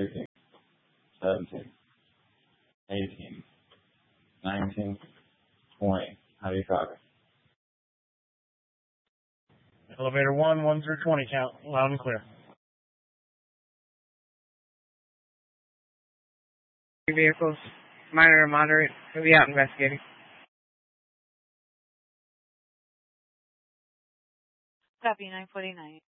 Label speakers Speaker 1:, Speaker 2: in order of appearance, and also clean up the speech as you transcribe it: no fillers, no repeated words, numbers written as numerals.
Speaker 1: 16, 17, 18, 19, 20. How do you copy?
Speaker 2: Elevator 1 through 20 count, loud and clear.
Speaker 3: Vehicles, minor and moderate, we'll be out investigating.
Speaker 4: Copy 949.